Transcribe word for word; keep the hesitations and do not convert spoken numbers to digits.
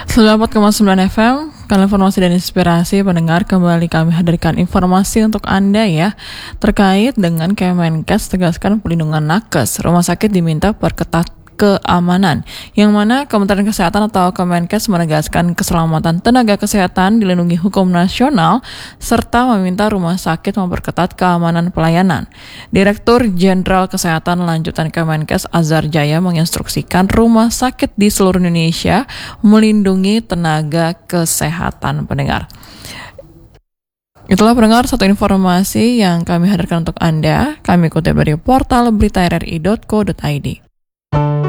sembilan puluh empat koma sembilan F M, kalian informasi dan inspirasi pendengar, kembali kami hadirkan informasi untuk Anda ya, terkait dengan Kemenkes tegaskan pelindungan nakes, rumah sakit diminta perketat keamanan, yang mana Kementerian Kesehatan atau Kemenkes menegaskan keselamatan tenaga kesehatan dilindungi hukum nasional serta meminta rumah sakit memperketat keamanan pelayanan. Direktur Jenderal Kesehatan Lanjutan Kemenkes Azhar Jaya menginstruksikan rumah sakit di seluruh Indonesia melindungi tenaga kesehatan. Pendengar, itulah pendengar satu informasi yang kami hadirkan untuk Anda. Kami kutip dari portal berita r r i dot co dot i d.